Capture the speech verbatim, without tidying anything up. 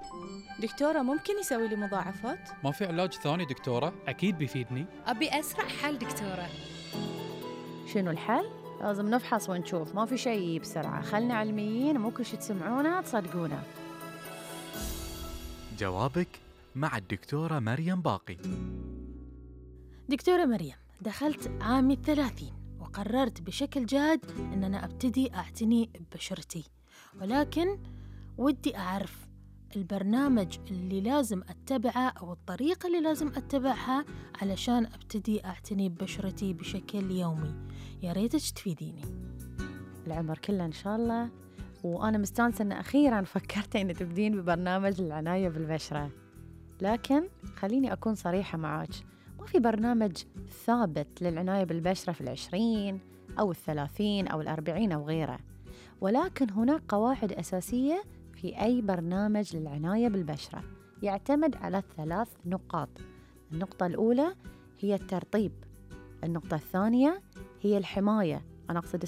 دكتورة ممكن يسوي لي مضاعفات؟ ما في علاج ثاني دكتورة؟ أكيد بيفيدني. أبي أسرع حل دكتورة. شنو الحل؟ لازم نفحص ونشوف، ما في شيء بسرعة. خلنا علميين، مو كل شي تسمعونه تصدقونه. جوابك مع الدكتورة مريم باقي. دكتورة مريم، دخلت عامي الثلاثين وقررت بشكل جاد أن أنا أبتدي أعتني ببشرتي، ولكن ودي أعرف البرنامج اللي لازم أتبعه أو الطريقة اللي لازم أتبعها علشان أبتدي أعتني ببشرتي بشكل يومي. يا ريتك تفيديني. العمر كله إن شاء الله، وأنا مستانسة أن أخيراً فكرت أن تبدين ببرنامج العناية بالبشرة. لكن خليني أكون صريحة معاك، ما في برنامج ثابت للعناية بالبشرة في العشرين أو الثلاثين أو الأربعين أو غيره، ولكن هناك قواعد أساسية في أي برنامج للعناية بالبشرة يعتمد على ثلاث نقاط. النقطة الأولى هي الترطيب، النقطة الثانية هي الحماية، أنا أقصد